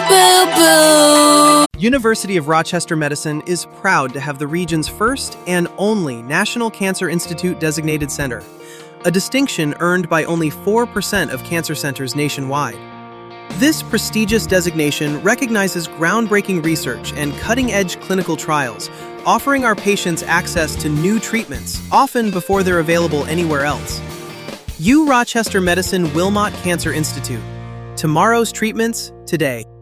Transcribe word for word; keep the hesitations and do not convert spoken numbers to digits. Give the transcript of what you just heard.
boo boo. University of Rochester Medicine is proud to have the region's first and only National Cancer Institute designated center, a distinction earned by only four percent of cancer centers nationwide. This prestigious designation recognizes groundbreaking research and cutting-edge clinical trials, offering our patients access to new treatments, often before they're available anywhere else. U Rochester Medicine Wilmot Cancer Institute. Tomorrow's treatments, today.